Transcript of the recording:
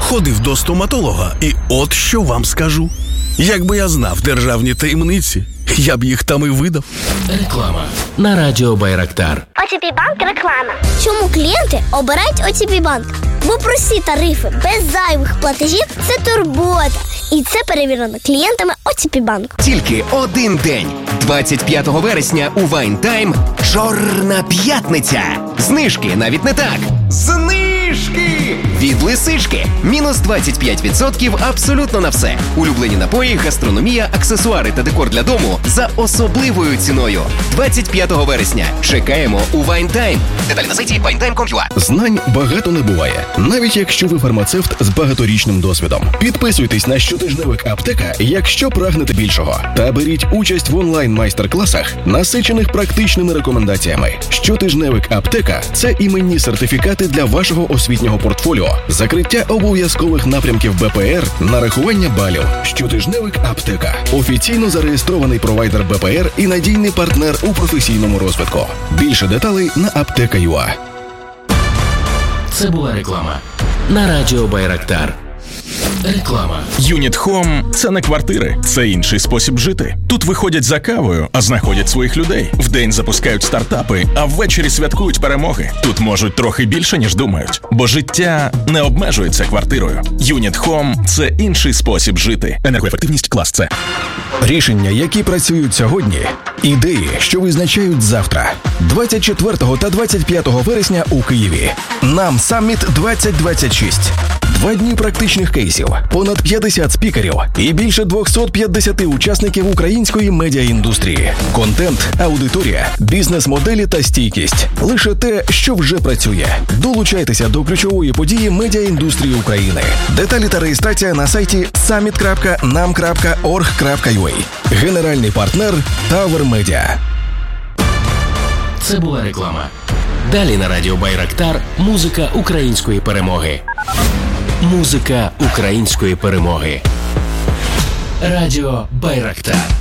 Ходив до стоматолога, і от що вам скажу. Якби я знав державні таємниці, я б їх там і видав. Реклама на радіо Байрактар. ОТП Банк реклама. Чому клієнти обирають ОТП Банк? Бо прості тарифи без зайвих платежів – це турбота. І це перевірено клієнтами ОТП Банк. Тільки один день. 25 вересня у Вайнтайм Чорна п'ятниця. Знижки, навіть не так. Знижки! Від Лисички. Мінус 25% абсолютно на все. Улюблені напої, гастрономія, аксесуари та декор для дому за особливою ціною. 25 вересня. Чекаємо у Вайнтайм. Деталі на сайті winetime.com.ua. Знань багато не буває, навіть якщо ви фармацевт з багаторічним досвідом. Підписуйтесь на щотижневик «Аптека», якщо прагнете більшого. Та беріть участь в онлайн-майстер-класах, насичених практичними рекомендаціями. Щотижневик «Аптека» – це іменні сертифікати для вашого освітнього портфоліо, закриття обов'язкових напрямків БПР, нарахування балів. Щотижневик «Аптека» – офіційно зареєстрований провайдер БПР і надійний партнер у професійному розвитку. Більше деталей на аптека.ua. Це була реклама на радіо Байрактар. Реклама. Юніт Хом – це не квартири, це інший спосіб жити. Тут виходять за кавою, а знаходять своїх людей. Вдень запускають стартапи, а ввечері святкують перемоги. Тут можуть трохи більше, ніж думають. Бо життя не обмежується квартирою. Юніт Хом – це інший спосіб жити. Енергоефективність клас С. Рішення, які працюють сьогодні. Ідеї, що визначають завтра. 24 та 25 вересня у Києві. Нам Самміт 2026. 2 дні практичних кейсів, понад 50 спікерів і більше 250 учасників української медіаіндустрії. Контент, аудиторія, бізнес-моделі та стійкість. Лише те, що вже працює. Долучайтеся до ключової події медіаіндустрії України. Деталі та реєстрація на сайті summit.nam.org.ua. Генеральний партнер Tower Media. Це була реклама. Далі на радіо Байрактар музика української перемоги. Музика української перемоги. Радіо Байрактар.